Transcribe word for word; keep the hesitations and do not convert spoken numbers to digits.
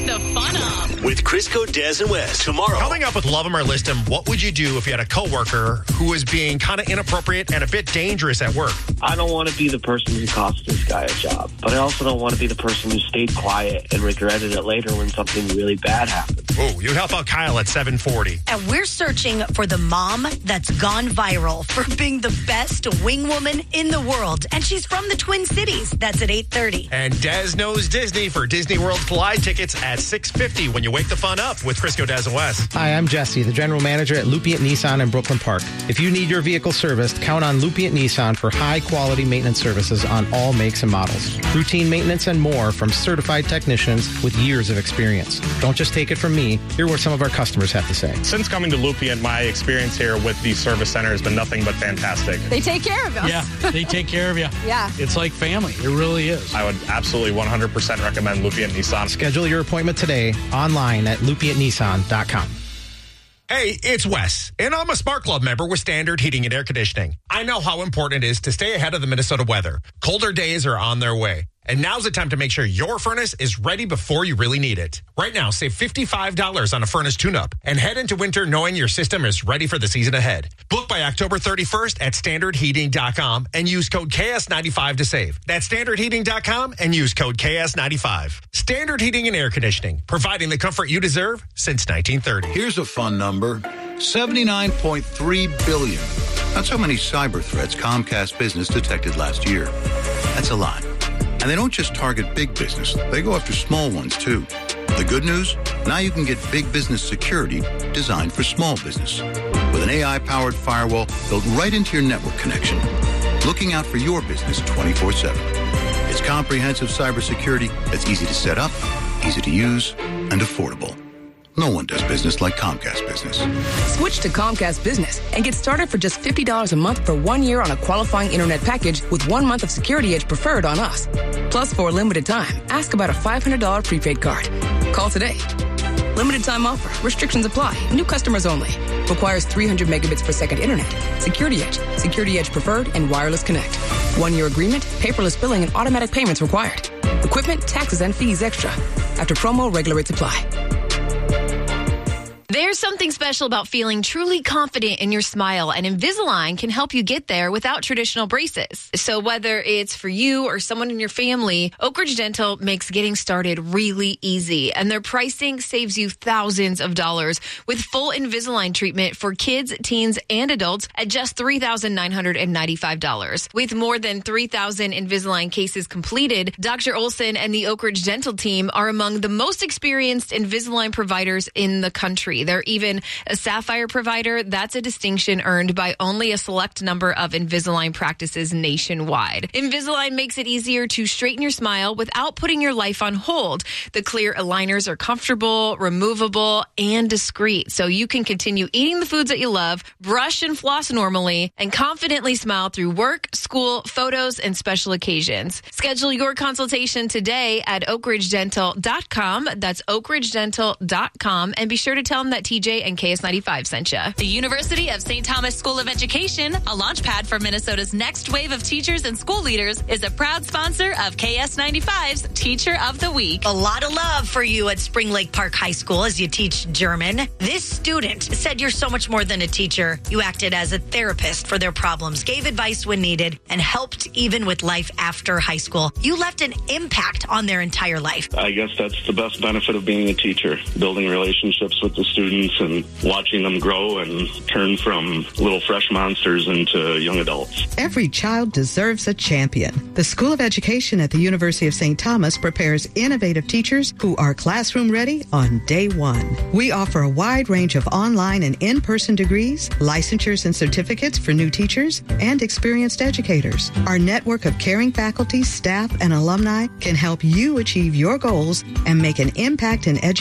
the fun up with Crisco, Des, and Wes tomorrow. Coming up with Love 'em or List 'em, what would you do if you had a coworker who was being kind of inappropriate and a bit dangerous at work? I don't want to be the person who cost this guy a job, but I also don't want to be the person who stayed quiet and regretted it later when something really bad happened. Oh, you help out Kyle at seven forty. And we're searching for the mom that's gone viral for being the best wing woman in the world. And she's from the Twin Cities. That's at eight thirty. And Des knows Disney for Disney World Collide tickets at six fifty when you wake the fun up with Crisco, Des, and Wes. Hi, I'm Jesse, the general manager at Lupient Nissan in Brooklyn Park. If you need your vehicle serviced, count on Lupient Nissan for high-quality maintenance services on all makes and models. Routine maintenance and more from certified technicians with years of experience. Don't just take it from me. Hear what some of our customers have to say. Since coming to Lupient, my experience here with the service center has been nothing but fantastic. They take care of us. Yeah, they take care of you. Yeah. It's like family. It really is. I would absolutely one hundred percent recommend Lupient Nissan. Schedule your appointment today online at lupient nissan dot com. Hey, it's Wes, and I'm a Smart Club member with Standard Heating and Air Conditioning. I know how important it is to stay ahead of the Minnesota weather. Colder days are on their way, and now's the time to make sure your furnace is ready before you really need it. Right now, save fifty-five dollars on a furnace tune-up and head into winter knowing your system is ready for the season ahead. Book by October thirty-first at standard heating dot com and use code K S ninety-five to save. That's standard heating dot com and use code K S ninety-five. Standard Heating and Air Conditioning, providing the comfort you deserve since nineteen thirty. Here's a fun number, seventy-nine point three billion. That's how many cyber threats Comcast Business detected last year. That's a lot. And they don't just target big business. They go after small ones, too. The good news? Now you can get big business security designed for small business. With an A I-powered firewall built right into your network connection. Looking out for your business twenty-four seven. It's comprehensive cybersecurity that's easy to set up, easy to use, and affordable. No one does business like Comcast Business. Switch to Comcast Business and get started for just fifty dollars a month for one year on a qualifying internet package with one month of Security Edge preferred on us. Plus, for a limited time, ask about a five hundred dollars prepaid card. Call today. Limited time offer. Restrictions apply. New customers only. Requires three hundred megabits per second internet. Security Edge. Security Edge preferred and wireless connect. One year agreement, paperless billing, and automatic payments required. Equipment, taxes, and fees extra. After promo, regular rates apply. There's something special about feeling truly confident in your smile, and Invisalign can help you get there without traditional braces. So whether it's for you or someone in your family, Oak Ridge Dental makes getting started really easy, and their pricing saves you thousands of dollars with full Invisalign treatment for kids, teens, and adults at just three thousand nine hundred ninety-five dollars. With more than three thousand Invisalign cases completed, Doctor Olson and the Oak Ridge Dental team are among the most experienced Invisalign providers in the country. They're even a Sapphire provider. That's a distinction earned by only a select number of Invisalign practices nationwide. Invisalign makes it easier to straighten your smile without putting your life on hold. The clear aligners are comfortable, removable, and discreet, so you can continue eating the foods that you love, brush and floss normally, and confidently smile through work, school, photos, and special occasions. Schedule your consultation today at oak ridge dental dot com. That's oak ridge dental dot com, and be sure to tell them that T J and K S ninety-five sent you. The University of Saint Thomas School of Education, a launch pad for Minnesota's next wave of teachers and school leaders, is a proud sponsor of K S ninety-five's Teacher of the Week. A lot of love for you at Spring Lake Park High School as you teach German. This student said you're so much more than a teacher. You acted as a therapist for their problems, gave advice when needed, and helped even with life after high school. You left an impact on their entire life. I guess that's the best benefit of being a teacher, building relationships with the students and watching them grow and turn from little fresh monsters into young adults. Every child deserves a champion. The School of Education at the University of Saint Thomas prepares innovative teachers who are classroom ready on day one. We offer a wide range of online and in-person degrees, licensures and certificates for new teachers and experienced educators. Our network of caring faculty, staff, and alumni can help you achieve your goals and make an impact in education